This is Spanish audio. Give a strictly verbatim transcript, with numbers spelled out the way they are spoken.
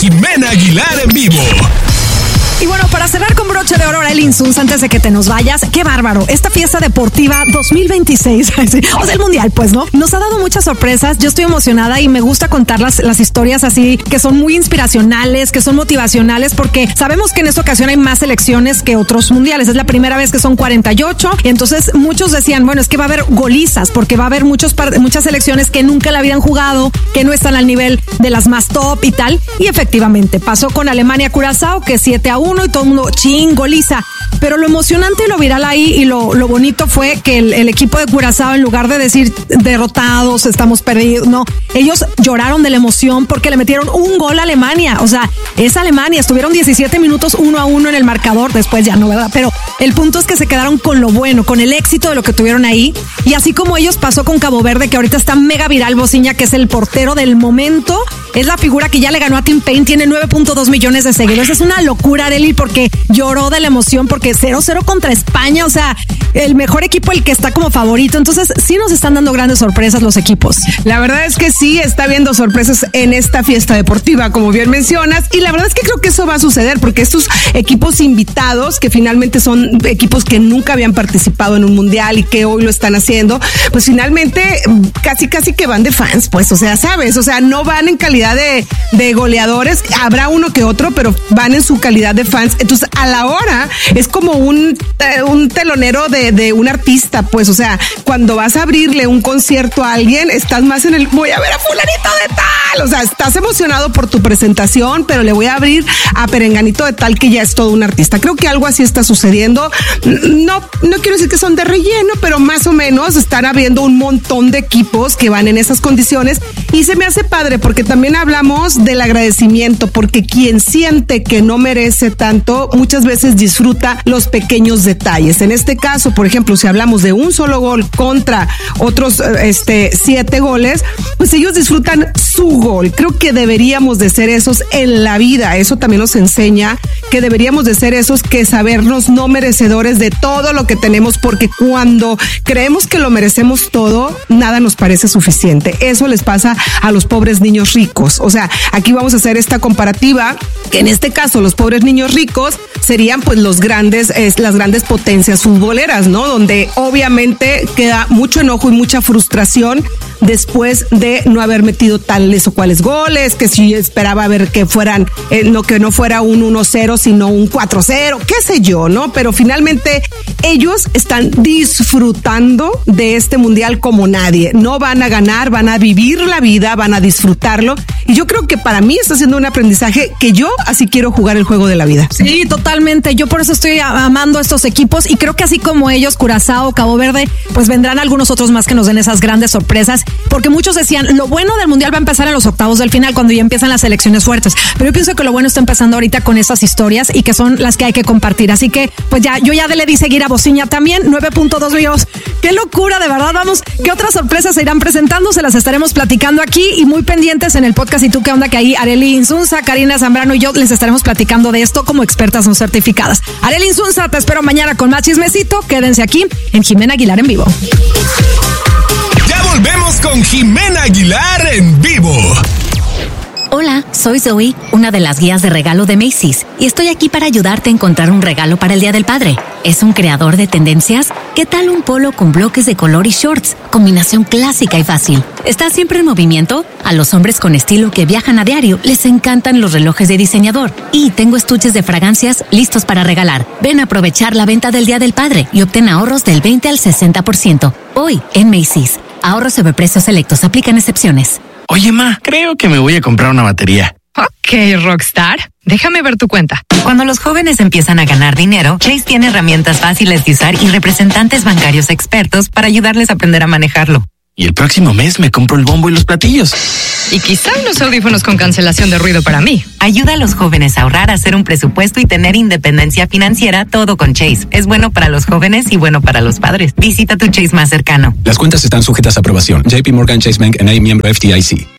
Jimena Aguilar en vivo. Y bueno, para cerrar con broche de oro, Arely Insunza, antes de que te nos vayas, qué bárbaro, esta fiesta deportiva dos mil veintiséis, o sea, el mundial, pues, ¿no? Nos ha dado muchas sorpresas, yo estoy emocionada y me gusta contar las, las historias así, que son muy inspiracionales, que son motivacionales, porque sabemos que en esta ocasión hay más selecciones que otros mundiales, es la primera vez que son cuarenta y ocho, y entonces muchos decían, bueno, es que va a haber golizas, porque va a haber muchos muchas selecciones que nunca la habían jugado, que no están al nivel de las más top y tal, y efectivamente, pasó con Alemania-Curazao, que siete a uno, y todo el mundo, ching, goliza. Pero lo emocionante y lo viral ahí y lo, lo bonito fue que el, el equipo de Curazao, en lugar de decir derrotados, estamos perdidos, no, ellos lloraron de la emoción porque le metieron un gol a Alemania. O sea, es Alemania, estuvieron diecisiete minutos uno a uno en el marcador, después ya no, ¿verdad? Pero el punto es que se quedaron con lo bueno, con el éxito de lo que tuvieron ahí. Y así como ellos, pasó con Cabo Verde, que ahorita está mega viral. Bociña, que es el portero del momento, es la figura que ya le ganó a Tim Payne, tiene nueve punto dos millones de seguidores. Es una locura, Arely, porque lloró de la emoción, porque cero cero contra España, o sea, el mejor equipo, el que está como favorito. Entonces sí nos están dando grandes sorpresas los equipos. La verdad es que sí, está habiendo sorpresas en esta fiesta deportiva, como bien mencionas, y la verdad es que creo que eso va a suceder, porque estos equipos invitados, que finalmente son equipos que nunca habían participado en un mundial y que hoy lo están haciendo, pues finalmente casi casi que van de fans, pues, o sea, sabes, o sea, no van en calidad de, de goleadores, habrá uno que otro, pero van en su calidad de fans. Entonces, a la hora es como un, un telonero de, de un artista, pues, o sea, cuando vas a abrirle un concierto a alguien, estás más en el, voy a ver a fulanito de tal, o sea, estás emocionado por tu presentación, pero le voy a abrir a perenganito de tal que ya es todo un artista. Creo que algo así está sucediendo. No, no quiero decir que son de relleno, pero más o menos están abriendo un montón de equipos que van en esas condiciones, y se me hace padre porque también hablamos del agradecimiento, porque quien siente que no merece tanto, muchas veces disfruta los pequeños detalles. En este caso, por ejemplo, si hablamos de un solo gol contra otros este, siete goles, pues ellos disfrutan su gol. Creo que deberíamos de ser esos en la vida. Eso también nos enseña que deberíamos de ser esos que sabernos no merecedores de todo lo que tenemos, porque cuando creemos que lo merecemos todo, nada nos parece suficiente. Eso les pasa a los pobres niños ricos. O sea, aquí vamos a hacer esta comparativa, que en este caso los pobres niños ricos serían pues los grandes, es, las grandes potencias futboleras, ¿no? Donde obviamente queda mucho enojo y mucha frustración después de no haber metido tales o cuales goles, que si esperaba ver que fueran, eh, no, que no fuera un uno cero, sino un cuatro cero, qué sé yo, ¿no? Pero finalmente ellos están disfrutando de este mundial como nadie. No van a ganar, van a vivir la vida, van a disfrutarlo. Y yo creo que para mí está siendo un aprendizaje que yo así quiero jugar el juego de la vida. Sí, totalmente. Yo por eso estoy amando a estos equipos, y creo que así como ellos, Curazao, Cabo Verde, pues vendrán algunos otros más que nos den esas grandes sorpresas, porque muchos decían, lo bueno del mundial va a empezar en los octavos del final, cuando ya empiezan las selecciones fuertes. Pero yo pienso que lo bueno está empezando ahorita con estas historias, y que son las que hay que compartir. Así que, pues ya, yo ya le di seguir a Bociña también, nueve punto dos millones. ¡Qué locura, de verdad! Vamos, ¿qué otras sorpresas se irán presentando? Se las estaremos platicando aquí, y muy pendientes en el podcast. ¿Y tú qué onda? Que ahí Arely Insunza, Karina Zambrano y yo les estaremos platicando de esto como expertas no certificadas. Arely Insunza, te espero mañana con más chismecito. Quédense aquí en Jimena Aguilar en vivo. Ya volvemos con Jimena Aguilar en vivo. Hola, soy Zoe, una de las guías de regalo de Macy's, y estoy aquí para ayudarte a encontrar un regalo para el Día del Padre. ¿Es un creador de tendencias? ¿Qué tal un polo con bloques de color y shorts? Combinación clásica y fácil. ¿Estás siempre en movimiento? A los hombres con estilo que viajan a diario les encantan los relojes de diseñador. Y tengo estuches de fragancias listos para regalar. Ven a aprovechar la venta del Día del Padre y obtén ahorros del veinte al sesenta por ciento. Hoy en Macy's. Ahorros sobre precios selectos. Aplican excepciones. Oye, ma, creo que me voy a comprar una batería. Ok, Rockstar. Déjame ver tu cuenta. Cuando los jóvenes empiezan a ganar dinero, Chase tiene herramientas fáciles de usar y representantes bancarios expertos para ayudarles a aprender a manejarlo. Y el próximo mes me compro el bombo y los platillos. Y quizá unos audífonos con cancelación de ruido para mí. Ayuda a los jóvenes a ahorrar, a hacer un presupuesto y tener independencia financiera, todo con Chase. Es bueno para los jóvenes y bueno para los padres. Visita tu Chase más cercano. Las cuentas están sujetas a aprobación. J P Morgan Chase Bank N A, miembro F D I C.